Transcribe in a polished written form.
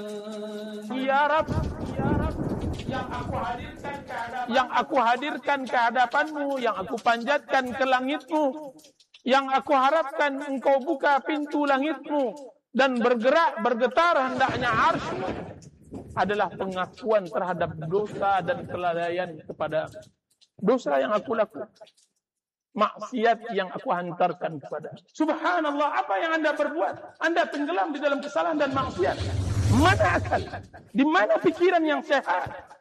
Ya Rab, yang aku hadirkan ke hadapanmu, yang aku panjatkan ke langitmu, yang aku harapkan engkau buka pintu langitmu dan bergetar hendaknya arsy, adalah pengakuan terhadap dosa dan kelalaian kepada dosa yang aku lakukan, maksiat yang aku hantarkan kepada. Subhanallah, apa yang Anda perbuat? Anda tenggelam di dalam kesalahan dan maksiat. Mana akal? Di mana pikiran yang sehat?